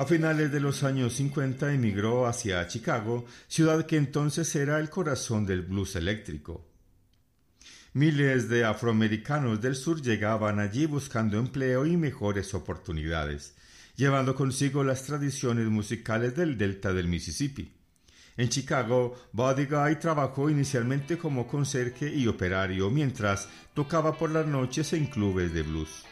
A finales de los años 50 emigró hacia Chicago, ciudad que entonces era el corazón del blues eléctrico. Miles de afroamericanos del sur llegaban allí buscando empleo y mejores oportunidades, llevando consigo las tradiciones musicales del delta del Mississippi. En Chicago, Buddy Guy trabajó inicialmente como conserje y operario mientras tocaba por las noches en clubes de blues.